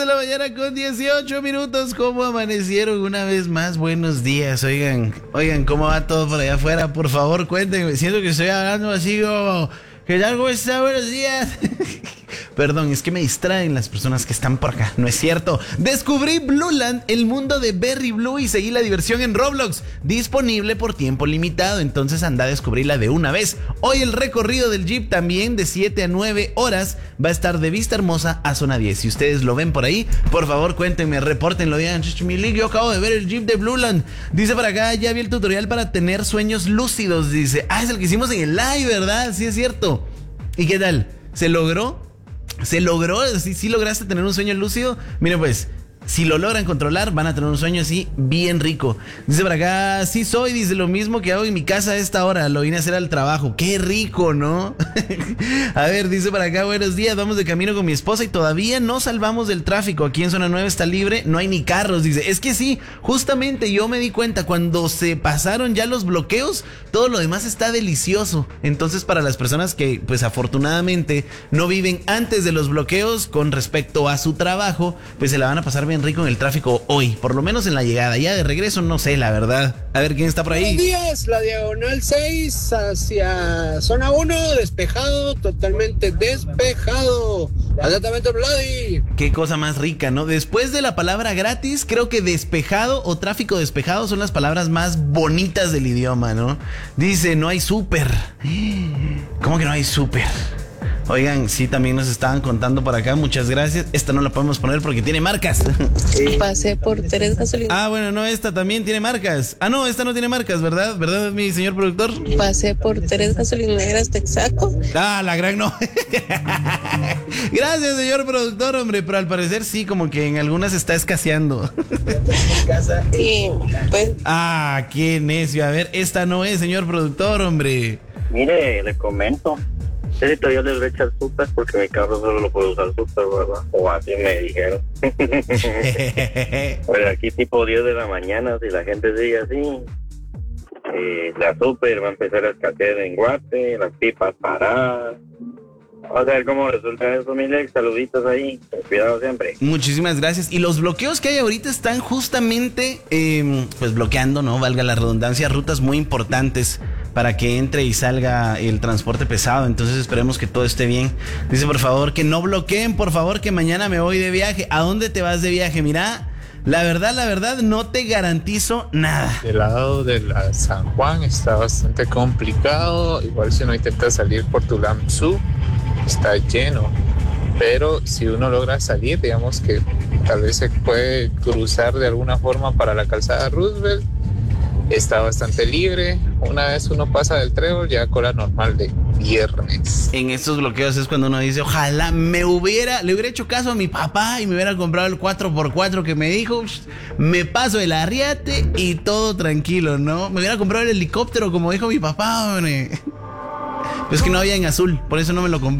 de la mañana con 18 minutos. ¿Cómo amanecieron una vez más? Buenos días. Oigan, ¿cómo va todo por allá afuera? Por favor, cuéntenme. Siento que estoy hablando así como... ¿Qué tal? ¿Cómo está? Buenos días. Perdón, es que me distraen las personas que están por acá. No es cierto. Descubrí Blueland, el mundo de Berry Blue, y seguí la diversión en Roblox. Disponible por tiempo limitado, entonces anda a descubrirla de una vez. Hoy el recorrido del Jeep también de 7 a 9 horas va a estar de Vista Hermosa a Zona 10. Si ustedes lo ven por ahí, por favor cuéntenme, repórtenlo. Digan, yo acabo de ver el Jeep de Blueland. Dice por acá, ya vi el tutorial para tener sueños lúcidos. Dice, es el que hicimos en el live, ¿verdad? Sí, es cierto. ¿Y qué tal? ¿Se logró? ¿Se logró? ¿Sí lograste tener un sueño lúcido? Mire pues, si lo logran controlar, van a tener un sueño así bien rico. Dice por acá, sí soy, dice lo mismo que hago en mi casa a esta hora. Lo vine a hacer al trabajo. Qué rico, ¿no? A ver, dice por acá, buenos días, vamos de camino con mi esposa y todavía no salvamos del tráfico. Aquí en Zona 9 está libre, no hay ni carros. Dice, es que sí, justamente yo me di cuenta cuando se pasaron ya los bloqueos, todo lo demás está delicioso. Entonces, para las personas que, pues afortunadamente, no viven antes de los bloqueos con respecto a su trabajo, pues se la van a pasar bien rico en el tráfico hoy, por lo menos en la llegada. Ya de regreso no sé, la verdad. A ver quién está por ahí. Buenos días, la diagonal 6 hacia zona 1, despejado, totalmente despejado. Exactamente, Vladi. Qué cosa más rica, ¿no? Después de la palabra gratis, creo que despejado o tráfico despejado son las palabras más bonitas del idioma, ¿no? Dice, no hay súper. ¿Cómo que no hay súper? Oigan, sí, también nos estaban contando por acá, muchas gracias. Esta no la podemos poner porque tiene marcas. Pasé por 3 gasolineras. Ah, bueno, no, esta también tiene marcas. Ah, no, esta no tiene marcas, ¿verdad? ¿Verdad, mi señor productor? Pasé por 3 gasolineras Texaco. Ah, la gran no. Gracias, señor productor, hombre, pero al parecer sí, como que en algunas está escaseando. Y pues... Ah, qué necio. A ver, esta no es, señor productor, hombre. Mire, le comento. Necesito yo les echar súper porque mi carro solo lo puedo usar súper, ¿verdad? O así me dijeron. Pero aquí tipo 10 de la mañana, si la gente sigue así, la súper va a empezar a escasear en Guate, las pipas paradas. Vamos a ver cómo resulta eso, mi Lex. Saluditos ahí. Cuidado siempre. Muchísimas gracias. Y los bloqueos que hay ahorita están justamente, pues bloqueando, ¿no? Valga la redundancia, rutas muy importantes para que entre y salga el transporte pesado. Entonces esperemos que todo esté bien. Dice, por favor, que no bloqueen, por favor, que mañana me voy de viaje. ¿A dónde te vas de viaje? Mira, la verdad, no te garantizo nada. Del lado de la San Juan está bastante complicado. Igual si uno intenta salir por Tulamzú, está lleno. Pero si uno logra salir, digamos que tal vez se puede cruzar de alguna forma para la calzada Roosevelt. Está bastante libre. Una vez uno pasa del trébol, ya cola normal de viernes. En estos bloqueos es cuando uno dice, ojalá le hubiera hecho caso a mi papá y me hubiera comprado el 4x4 que me dijo. Me paso el arriate y todo tranquilo, ¿no? Me hubiera comprado el helicóptero como dijo mi papá, hombre. Pero es que no había en azul, por eso no me lo compré.